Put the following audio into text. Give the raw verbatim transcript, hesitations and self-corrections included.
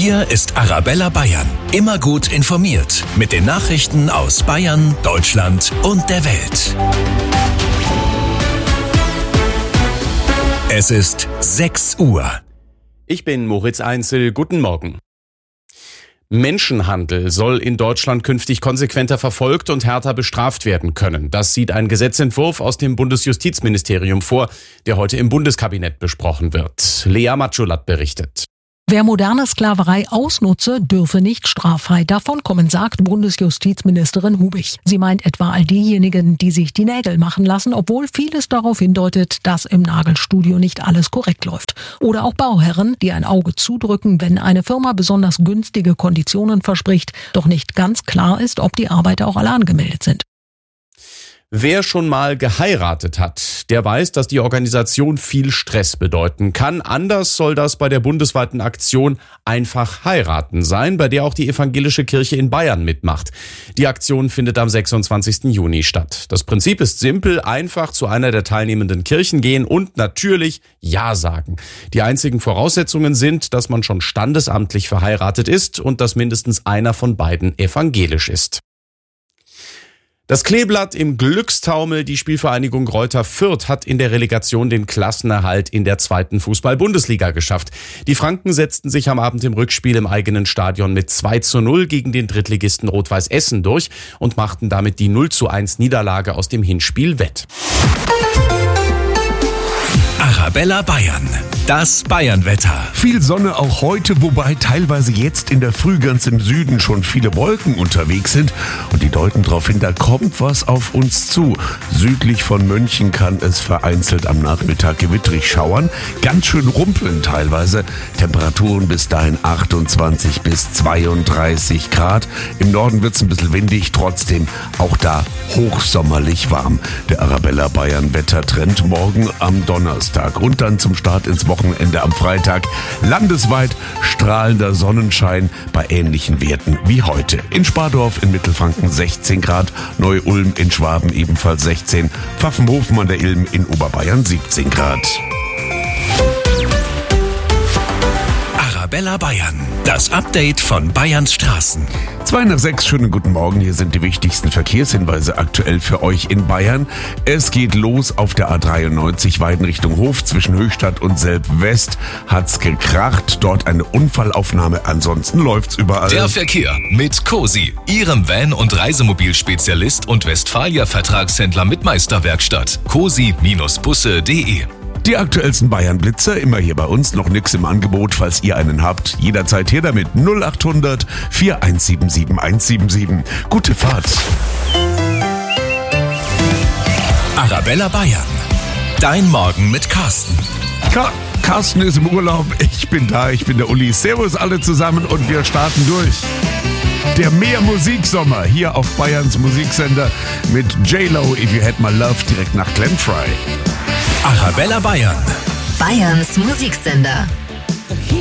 Hier ist Arabella Bayern. Immer gut informiert mit den Nachrichten aus Bayern, Deutschland und der Welt. Es ist sechs Uhr. Ich bin Moritz Einzel. Guten Morgen. Menschenhandel soll in Deutschland künftig konsequenter verfolgt und härter bestraft werden können. Das sieht ein Gesetzentwurf aus dem Bundesjustizministerium vor, der heute im Bundeskabinett besprochen wird. Lea Matschulat berichtet. Wer moderne Sklaverei ausnutze, dürfe nicht straffrei davonkommen, sagt Bundesjustizministerin Hubich. Sie meint etwa all diejenigen, die sich die Nägel machen lassen, obwohl vieles darauf hindeutet, dass im Nagelstudio nicht alles korrekt läuft. Oder auch Bauherren, die ein Auge zudrücken, wenn eine Firma besonders günstige Konditionen verspricht, doch nicht ganz klar ist, ob die Arbeiter auch alle angemeldet sind. Wer schon mal geheiratet hat, der weiß, dass die Organisation viel Stress bedeuten kann. Anders soll das bei der bundesweiten Aktion Einfach heiraten sein, bei der auch die evangelische Kirche in Bayern mitmacht. Die Aktion findet am sechsundzwanzigsten Juni statt. Das Prinzip ist simpel: einfach zu einer der teilnehmenden Kirchen gehen und natürlich Ja sagen. Die einzigen Voraussetzungen sind, dass man schon standesamtlich verheiratet ist und dass mindestens einer von beiden evangelisch ist. Das Kleeblatt im Glückstaumel, die Spielvereinigung Greuther Fürth, hat in der Relegation den Klassenerhalt in der zweiten Fußball-Bundesliga geschafft. Die Franken setzten sich am Abend im Rückspiel im eigenen Stadion mit zwei zu null gegen den Drittligisten Rot-Weiß Essen durch und machten damit die null zu eins Niederlage aus dem Hinspiel wett. Arabella Bayern. Das Bayernwetter. Viel Sonne auch heute, wobei teilweise jetzt in der Früh ganz im Süden schon viele Wolken unterwegs sind. Und die deuten darauf hin, da kommt was auf uns zu. Südlich von München kann es vereinzelt am Nachmittag gewittrig schauern. Ganz schön rumpeln teilweise. Temperaturen bis dahin achtundzwanzig bis zweiunddreißig Grad. Im Norden wird es ein bisschen windig, trotzdem auch da hochsommerlich warm. Der Arabella Bayern Wettertrend morgen am Donnerstag und dann zum Start ins Wochenende. Wochenende am Freitag. Landesweit strahlender Sonnenschein bei ähnlichen Werten wie heute. In Spardorf in Mittelfranken sechzehn Grad, Neu-Ulm in Schwaben ebenfalls sechzehn, Pfaffenhofen an der Ilm in Oberbayern siebzehn Grad. Arabella Bayern. Das Update von Bayerns Straßen. Zwei nach sechs, schönen guten Morgen. Hier sind die wichtigsten Verkehrshinweise aktuell für euch in Bayern. Es geht los auf der A dreiundneunzig Weiden Richtung Hof. Zwischen Höchstadt und Selb-West hat's gekracht. Dort eine Unfallaufnahme. Ansonsten läuft's überall. Der Verkehr mit Cosi, Ihrem Van- und Reisemobilspezialist und Westfalia-Vertragshändler mit Meisterwerkstatt. cosi Bindestrich busse punkt de. Die aktuellsten Bayern-Blitzer immer hier bei uns. Noch nix im Angebot, falls ihr einen habt. Jederzeit her damit. null achthundert vier eins sieben sieben eins sieben sieben. Gute Fahrt. Arabella Bayern. Dein Morgen mit Carsten. Ka- Carsten ist im Urlaub. Ich bin da. Ich bin der Uli. Servus alle zusammen und wir starten durch. Der Mehr-Musiksommer hier auf Bayerns Musiksender mit J-Lo, If You Had My Love, direkt nach Glenfry. Arabella Bayern. Bayerns Musiksender.